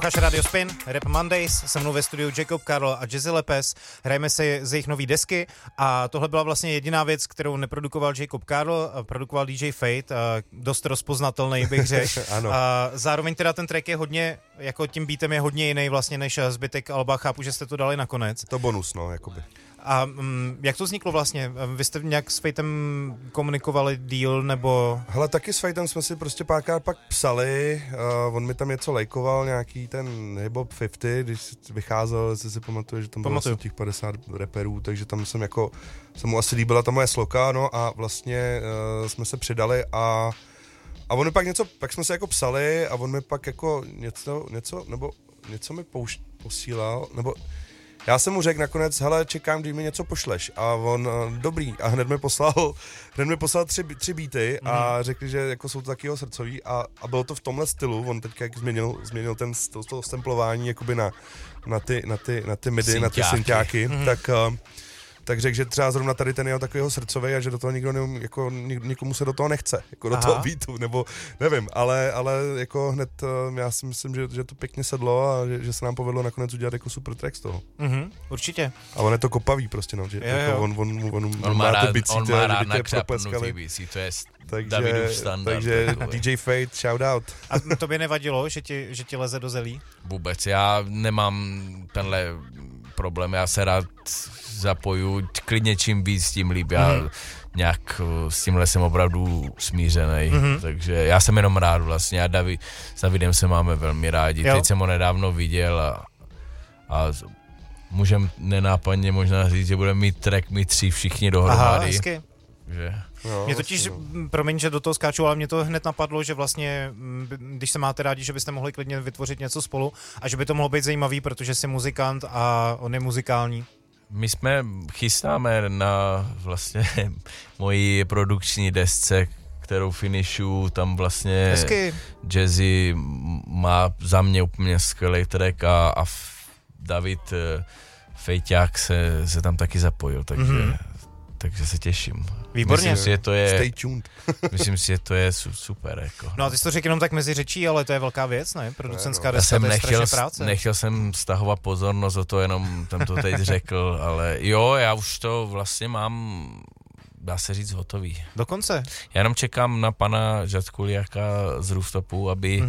Radio Spin, Rap Mondays, se mnou ve studiu Jacob Karl a Jazzy Lepes. Hrajeme si z jejich nový desky a tohle byla vlastně jediná věc, kterou neprodukoval Jacob Karl, produkoval DJ Fate, dost rozpoznatelný, bych řekl. Ano. Zároveň teda ten track je hodně, jako tím beatem je hodně jiný vlastně než zbytek alba, chápu, že jste to dali nakonec. To bonus, no, jakoby. A jak to vzniklo vlastně? Vy jste nějak s Fatem komunikovali deal, nebo... Hele, taky s Fatem jsme si prostě párkrát pak psali, on mi tam něco lajkoval, nějaký ten hip-hop 50, když vycházel, jestli si pamatuje, že tam bylo vlastně těch 50 reperů, takže tam jsem mu asi líbila ta moje sloka, no a vlastně jsme se přidali a on mi pak jsme se jako psali a on mi pak jako něco mi posílal, nebo... Já jsem mu řekl nakonec, hele, čekám, když mi něco pošleš. A on, dobrý, a hned mi poslal tři beaty a řekli, že jako jsou to taky jeho srdcový a bylo to v tomhle stylu. On teďka jak změnil to samplování jakoby na ty midi, na ty synťáky, tak řekl, že třeba zrovna tady ten jeho takového srdcový a že do toho nikomu se do toho nechce, jako do toho beatu, nebo nevím, ale jako hned já si myslím, že to pěkně sedlo a že se nám povedlo nakonec udělat jako super track z toho. Určitě. A on je to kopavý prostě, no, že jako on má ty bicí, on má rád nakrapnutý bicí, to je Davidův standard. Takže DJ Fate, shout out. A to by nevadilo, že ti leze do zelí? Vůbec, já nemám tenhle problém, já se rád zapoju, klidně čím víc, tím líp. Já nějak s tímhle jsem opravdu smířený, takže já jsem jenom rád vlastně a s Davidem se máme velmi rádi. Teď jsem ho nedávno viděl a můžem nenápadně možná říct, že budeme mít track, my tři všichni dohromady. Hezky. Že... No, mě totiž, promiň, že do toho skáču, ale mě to hned napadlo, že vlastně, když se máte rádi, že byste mohli klidně vytvořit něco spolu a že by to mohlo být zajímavý, protože jsi muzikant a on je muzikální. My chystáme na vlastně mojí produkční desce, kterou finishu, tam vlastně hezky. Jazzy má za mě úplně skvělý track a David Fejťák se tam taky zapojil, takže se těším. Výborně. Myslím si, že to je... Stay tuned. Myslím si, že to je super. Jako. No a ty jsi to řekl jenom tak mezi řečí, ale to je velká věc, ne? Producentská deska, to je strašně práce. Nechtěl jsem stahovat pozornost o to, jenom jsem to teď řekl, ale jo, já už to vlastně mám, dá se říct, hotový. Dokonce? Já jenom čekám na pana Žadkuliaka z Rooftopu, aby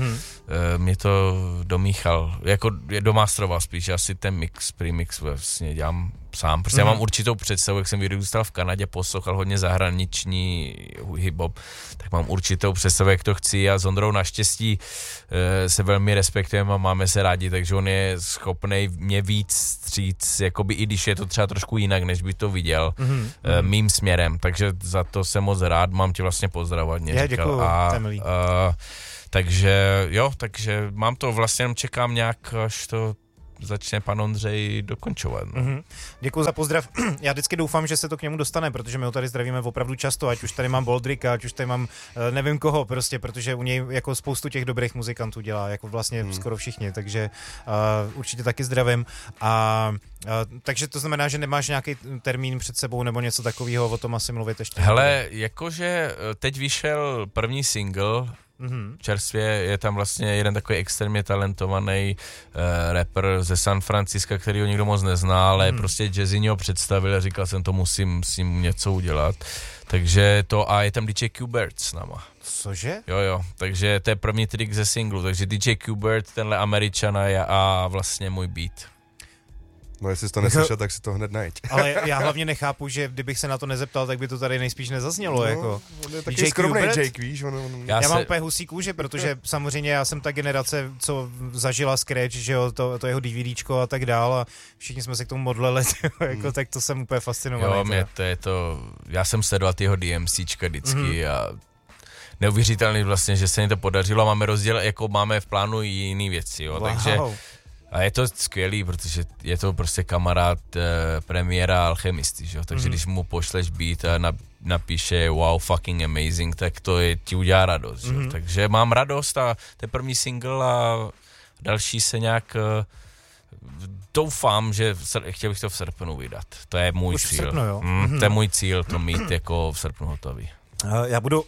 mě to domíchal, jako domastroval spíš, asi ten premix vlastně dělám sám, protože já mám určitou představu, jak jsem vyrůstal v Kanadě, poslouchal hodně zahraniční hip-hop, tak mám určitou představu, jak to chci a s Ondrou naštěstí se velmi respektujeme a máme se rádi, takže on je schopnej mě víc stříct, jakoby i když je to třeba trošku jinak, než by to viděl mým směrem, takže za to jsem moc rád, mám tě vlastně pozdravovat. Já děkuju, takže mám to vlastně, čekám nějak, až to začne pan Ondřej dokončovat. No. Děkuji za pozdrav. Já vždycky doufám, že se to k němu dostane, protože my ho tady zdravíme opravdu často, ať už tady mám Boldrika, ať už tady mám nevím koho prostě, protože u něj jako spoustu těch dobrých muzikantů dělá, jako vlastně skoro všichni, takže určitě taky zdravím. Takže to znamená, že nemáš nějaký termín před sebou nebo něco takového, o tom asi mluvit ještě. Hele, jakože teď vyšel první single, čerstvě je tam vlastně jeden takový extrémně talentovaný rapper ze San Francisca, který ho nikdo moc nezná, ale prostě Jazzy ho představil a říkal jsem to, musím s ním něco udělat. Takže to a je tam DJ Q-Bert s náma. Cože? Jo, takže to je první trik ze singlu, takže DJ Q-Bert, tenhle Američana a vlastně můj beat. No jestli jsi to neslyšel, tak si to hned najď. Ale já hlavně nechápu, že kdybych se na to nezeptal, tak by to tady nejspíš nezaznělo. No, jako. On je taky skromnej Jake, víš? Já mám úplně husí kůži, protože samozřejmě já jsem ta generace, co zažila Scratch, že jo, to jeho DVDčko a tak dál a všichni jsme se k tomu modlili, jako, tak to jsem úplně fascinovaný. Jo, já jsem sledoval jeho DMCčka vždycky a neuvěřitelný vlastně, že se mi to podařilo a máme rozdíl, jako máme v plánu i jiný věci, jo, takže a je to skvělý, protože je to prostě kamarád premiéra Alchemisty, že jo? Takže když mu pošleš beat a napíše wow, fucking amazing, tak to ti udělá radost, že jo? Takže mám radost a to je první single a další se nějak doufám, že chtěl bych to v srpnu vydat. To je můj cíl. Srpnu, jo? To je můj cíl, to mít jako v srpnu hotový. Já budu,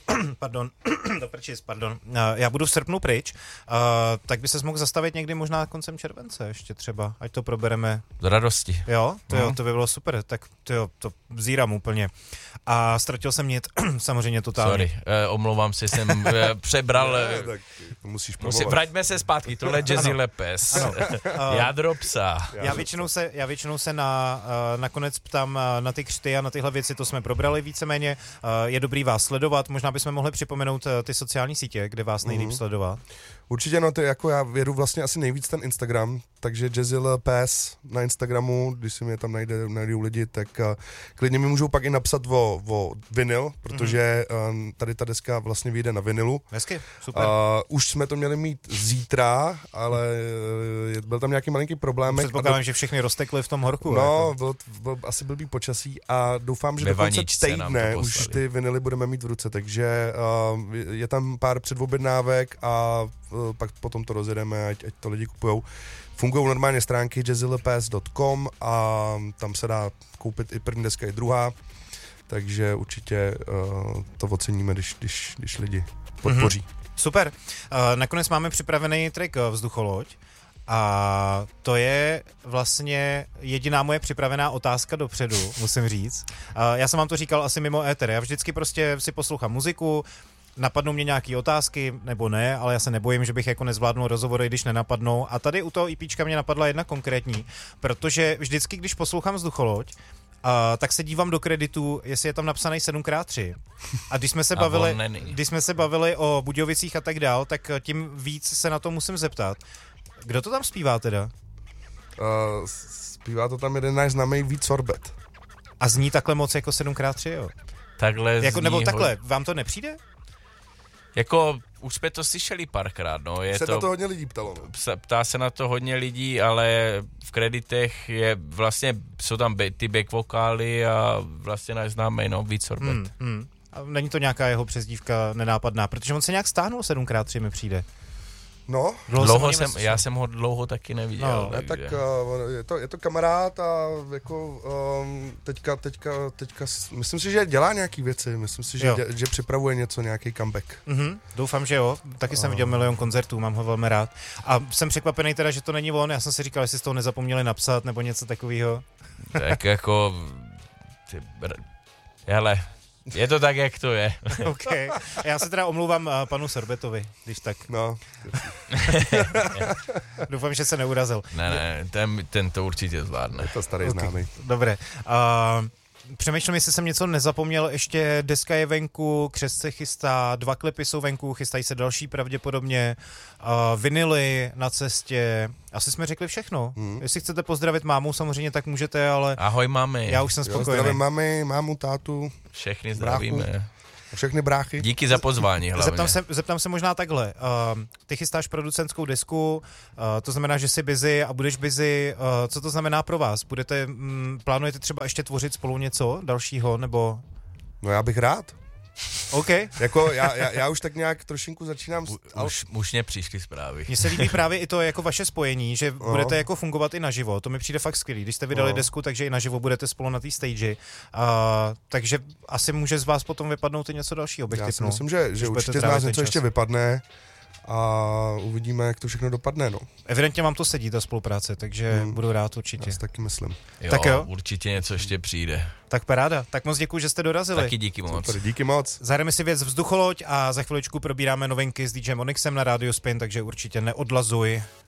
já budu v srpnu pryč, tak by ses mohl zastavit někdy možná koncem července ještě třeba, ať to probereme. Z radosti. Jo, to by bylo super, tak to zírám úplně. A ztratil jsem nic, samozřejmě totálně. Sorry, omlouvám se, jsem přebral. Tak musíš promovat. Vraťme se zpátky, tohle Jazzy Lepes. Jádro psa. Já většinou se nakonec ptám na ty křty a na tyhle věci, to jsme probrali víceméně. Je dobrý vás sledovat, možná bychom mohli připomenout ty sociální sítě, kde vás nejlíp sledovat. Určitě, no to je jako já vědu vlastně asi nejvíc ten Instagram, takže Jazzy Lepes na Instagramu, když si mě tam najdou lidi, tak klidně mi můžou pak i napsat o vinyl, protože tady ta deska vlastně vyjde na vinylu. Hezky, super. Už jsme to měli mít zítra, ale byl tam nějaký malinký problém. Předpokládám, že všechny roztekly v tom horku. No, byl asi blbý počasí a doufám, že do konce týdne už ty vinily budeme mít v ruce, takže je tam pár předobjednávek a pak potom to rozjedeme, ať to lidi kupujou. Fungují normálně stránky jazzylepes.com a tam se dá koupit i první deska, i druhá, takže určitě to oceníme, když lidi podpoří. Super. Nakonec máme připravený track Vzducholoď a to je vlastně jediná moje připravená otázka dopředu, musím říct. Já jsem vám to říkal asi mimo éter. Já vždycky prostě si poslouchám muziku, napadnou mě nějaké otázky, nebo ne, ale já se nebojím, že bych jako nezvládnul rozhovory, když nenapadnou. A tady u toho EPčka mě napadla jedna konkrétní, protože vždycky, když poslouchám Vzducholoď, tak se dívám do kreditů, jestli je tam napsaný 7x3. A když jsme se bavili o Budějovicích a tak dál, tak tím víc se na to musím zeptat. Kdo to tam zpívá teda? Zpívá to tam jeden náš známý Vít Sorbet. A zní takhle moc jako 7x3, jo? Takhle jako, nebo takhle, vám to nepřijde? Jako, už jsme to slyšeli párkrát, no. Na to hodně lidí ptalo. No. Ptá se na to hodně lidí, ale v kreditech jsou tam ty back vokály a vlastně náš známý, no, Vít Sorbet. A není to nějaká jeho přezdívka nenápadná, protože on se nějak stáhnul 7x3, mi přijde. No, já jsem ho dlouho taky neviděl. No, tak je to kamarád a jako teďka myslím si, že dělá nějaký věci, myslím si, že připravuje něco, nějaký comeback. Doufám, že jo, taky jsem viděl milion koncertů, mám ho velmi rád. A jsem překvapený teda, že to není on, já jsem si říkal, jestli z toho nezapomněli napsat nebo něco takového. Tak jako, hele, je to tak, jak to je. OK. Já se teda omlouvám panu Sorbetovi, když tak. No. Doufám, že se neurazil. Ne, ten to určitě zvládne. Je to starý známý. Dobré. Přemýšlím, jestli jsem něco nezapomněl, ještě deska je venku, křest se chystá, 2 klipy jsou venku, chystají se další pravděpodobně, vinily na cestě, asi jsme řekli všechno. Jestli chcete pozdravit mámu, samozřejmě tak můžete, ale... Ahoj mami. Já už jsem spokojený. Zdravím mami, mámu, tátu. Všechny zdravíme. Všechny bráchy. Díky za pozvání hlavně. Zeptám se možná takhle. Ty chystáš producentskou desku, to znamená, že jsi busy a budeš busy. Co to znamená pro vás? Plánujete třeba ještě tvořit spolu něco dalšího, nebo... No já bych rád. OK. Jako já už tak nějak trošinku začínám... Už mě přišly zprávy. Mně se líbí právě i to jako vaše spojení, že budete jako fungovat i naživo. To mi přijde fakt skvělý. Když jste vydali desku, takže i naživo budete spolu na té stage. Takže asi může z vás potom vypadnout i něco dalšího. Já si myslím, že určitě z nás něco ještě vypadne a uvidíme, jak to všechno dopadne. No. Evidentně vám to sedí, ta spolupráce, takže budu rád určitě. Já si taky myslím. Tak jo, určitě něco ještě přijde. Tak paráda. Tak moc děkuji, že jste dorazili. Taky díky moc. Super, díky moc. Zahrajeme si věc Vzducholoď a za chviličku probíráme novinky s DJem Onyxem na Radio Spin, takže určitě neodlazuj.